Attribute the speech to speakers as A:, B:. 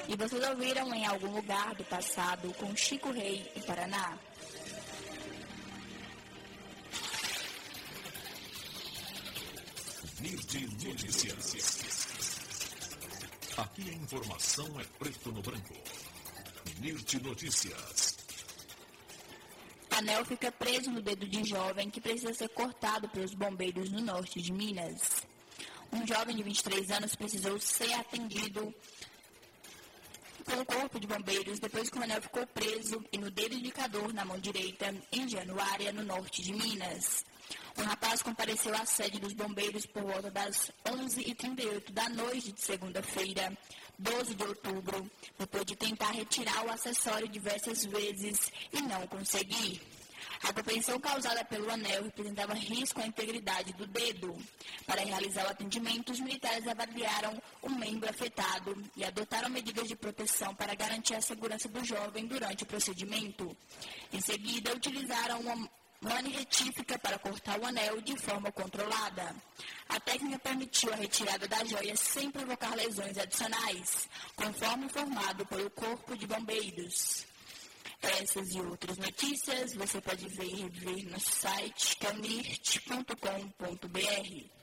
A: E vocês ouviram Em Algum Lugar do Passado com Chico Rei e Paraná.
B: NIRD Notícias. Aqui a informação é preto no branco. NIRD Notícias.
A: Anel fica preso no dedo de jovem que precisa ser cortado pelos bombeiros no norte de Minas. Um jovem de 23 anos precisou ser atendido pelo corpo de bombeiros depois que o anel ficou preso e no dedo indicador na mão direita em Januária, no norte de Minas. O rapaz compareceu à sede dos bombeiros por volta das 11h38 da noite de segunda-feira, 12 de outubro, depois de tentar retirar o acessório diversas vezes e não conseguir. A compreensão causada pelo anel representava risco à integridade do dedo. Para realizar o atendimento, os militares avaliaram o membro afetado e adotaram medidas de proteção para garantir a segurança do jovem durante o procedimento. Em seguida, utilizaram uma mane retífica para cortar o anel de forma controlada. A técnica permitiu a retirada da joia sem provocar lesões adicionais, conforme informado pelo Corpo de Bombeiros. Essas e outras notícias você pode ver e rever no site nirt.com.br.